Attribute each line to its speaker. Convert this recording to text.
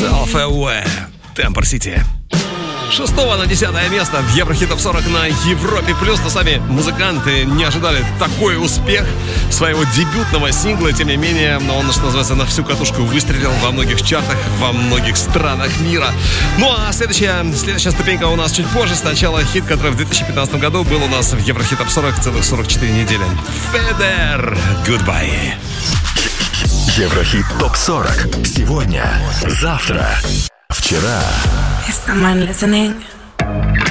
Speaker 1: Self-Aware, Temper City. 6 на 10 место в Еврохит Топ 40 на Европе Плюс. Но сами музыканты не ожидали такой успех своего дебютного сингла. Тем не менее, он, что называется, на всю катушку выстрелил во многих чартах, во многих странах мира. Ну а следующая ступенька у нас чуть позже. Сначала хит, который в 2015 году был у нас в Еврохит Топ 40 целых 44 недели. Федер, Goodbye.
Speaker 2: Еврохит Топ 40. Сегодня, завтра, вчера.
Speaker 3: Is someone listening?